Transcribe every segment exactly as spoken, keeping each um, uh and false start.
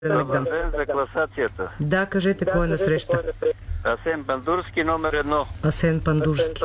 Добър ден за класацията. Да, кажете, да, кой е на среща? Асен Пандурски, номер едно. Асен Пандурски.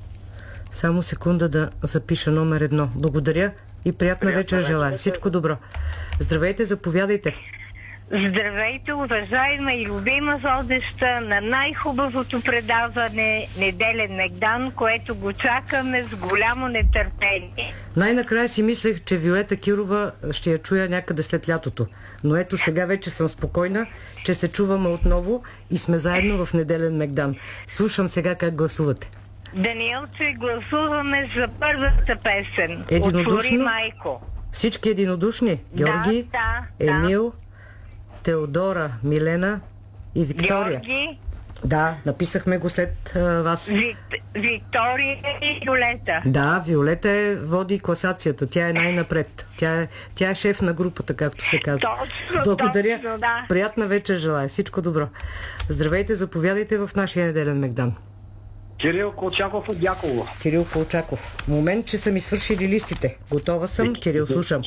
Само секунда да запиша номер едно. Благодаря и приятна, приятна вечер желая. Всичко добро. Здравейте, заповядайте. Здравейте, уважаема и любима водеща на най-хубавото предаване Неделен Мегдан, което го чакаме с голямо нетърпение. Най-накрая си мислех, че Виолета Кирова ще я чуя някъде след лятото. Но ето сега вече съм спокойна, че се чуваме отново и сме заедно в Неделен Мегдан. Слушам сега как гласувате. Даниелче, гласуваме за първата песен. Отвори майко. Всички единодушни? Георги, да, да, Емил, Теодора, Милена и Виктория. Георги. Да, написахме го след а, вас. Вик... Виктория и Виолета. Да, Виолета е, води класацията. Тя е най-напред. Тя е, тя е шеф на групата, както се казва. Точно, Благодаря. точно, да. Приятна вечер желая. Всичко добро. Здравейте, заповядайте в нашия Неделен Мегдан. Кирил Колчаков от Дяково. Кирил Колчаков. Момент, че са ми свършили листите. Готова съм. Кирил, слушам.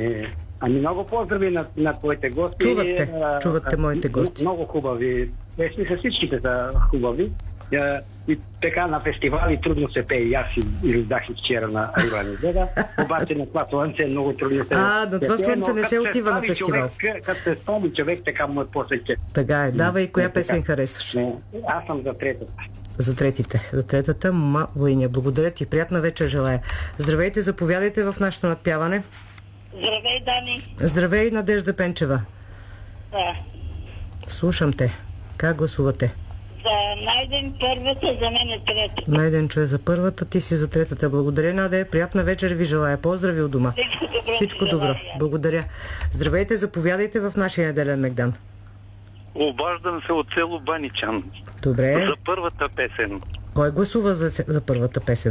Ами много поздрави на, на твоите гости. Чувате, а, чувате а, моите гости. Много хубави. Песни са, всичките са хубави. А, и така на фестивали трудно се пее. Аз и раздах и вчера на Рила Неделя. Обаче на това слънце е много трудно се... А, на това слънце не се отива на фестивал. Човек, като се справи човек, така му е после. Така е. Давай, и коя песен харесваш? Аз съм за третата. За третите. За третата, ма Войня. Благодаря ти. Приятна вечер желая. Здравейте, заповядайте в нашето надпяване. Здравей, Дани. Здравей, Надежда Пенчева. Да. Слушам те. Как гласувате? За Найден първата, за мен е трета. Найден чуе за първата, ти си за третата. Благодаря, Наде. Приятна вечер ви желая. Поздрави от дома. Всичко добро. Всичко добро. Благодаря. Здравейте, заповядайте в нашия Неделен Мегдан. Обаждам се от село Баничан. Добре. За първата песен. Кой гласува за, за първата песен?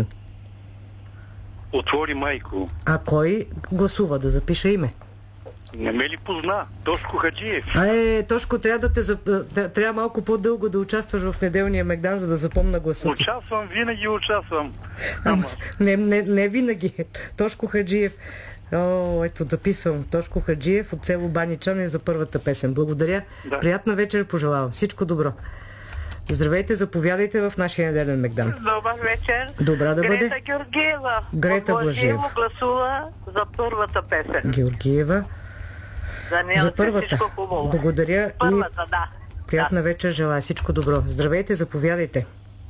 Отвори майко. А кой гласува? Да запиша име. Не ме ли позна? Тошко Хаджиев. А е, Тошко, трябва да те зап... трябва малко по-дълго да участваш в Неделния Мегдан, за да запомна гласа. Участвам, винаги участвам. Ама, не, не, не винаги. Тошко Хаджиев. О, ето, записвам. Тошко Хаджиев от село Баничан е за първата песен. Благодаря. Да. Приятна вечер пожелавам. Всичко добро. Здравейте, заповядайте в нашия Неделен Мегдан. Добър вечер. Добра да бъде. Грета Георгиева. Грета Блажиева гласува за първата песен. Георгиева. Даниел, за първата. Благодаря. Първата, и да. приятна да. вечер желая. Всичко добро. Здравейте, заповядайте.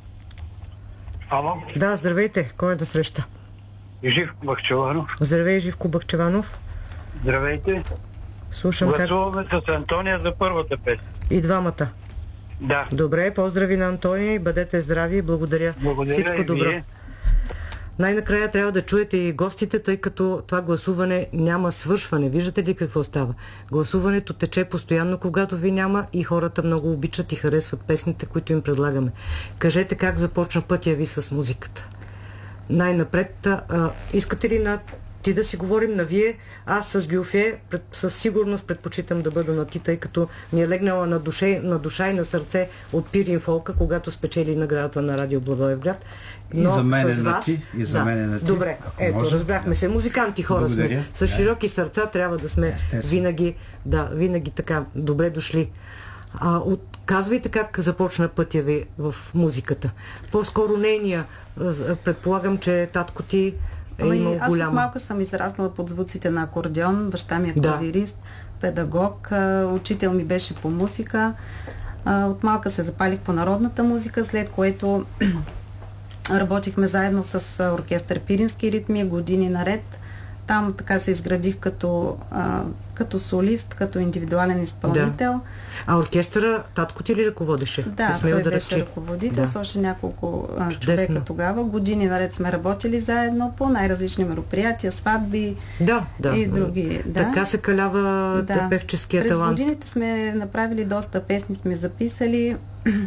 Ало? Да, здравейте. Кой е да среща? Живко Бахчеванов. Здравей, Живко Бахчеванов. Здравейте. Слушам как... Гласуваме с Антония за първата песен. И двамата. Да. Добре, поздрави на Антония и бъдете здрави. Благодаря. Благодаря. Всичко добро. Вие. Най-накрая трябва да чуете и гостите, тъй като това гласуване няма свършване. Виждате ли какво става? Гласуването тече постоянно, когато ви няма и хората много обичат и харесват песните, които им предлагаме. Кажете как започна пътя ви с музиката. Най-напред, а, искате ли на ти да си говорим на вие? Аз с Гюфе пред, със сигурност предпочитам да бъда на ти, тъй като ми е легнала на, душе, на душа и на сърце от Пирин Фолка, когато спечели наградата на Радио Благоевград. Но и за мен с вас... Ти, и за да. мен на ти. Добре, ето, може, разбрахме да. се. Музиканти хора Благодаря. сме. С широки сърца трябва да сме винаги, да, винаги така добре дошли. А, от, казвайте как започна пътя ви в музиката. По-скоро нейния, предполагам, че татко ти е ами, имал аз голяма. Аз малко съм израснала под звуците на акордеон. Баща ми е да. клавирист, педагог, учител ми беше по музика. От малка се запалих по народната музика, след което работихме заедно с оркестър Пирински ритми години наред. Там така се изградих като, а, като солист, като индивидуален изпълнител. Да. А оркестъра татко ти ли ръководеше? Да, той да беше ръководител да. с още няколко а, човека тогава. Години наред сме работили заедно по най-различни мероприятия, сватби да, да. и други. Да. Така се калява да. певческия През талант. През годините сме направили доста песни, сме записали.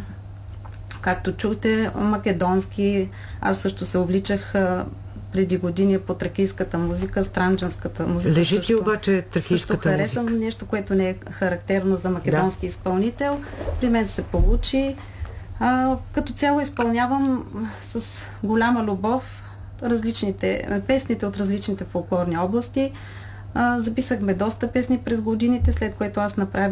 Както чухте, македонски. Аз също се увличах преди години по тракийската музика, странджанската музика. Лежи ти също, обаче тракийската също харесвам музика. Нещо, което не е характерно за македонски да. изпълнител. При мен се получи. А, като цяло изпълнявам с голяма любов различните песните от различните фолклорни области. А, записахме доста песни през годините, след което аз направих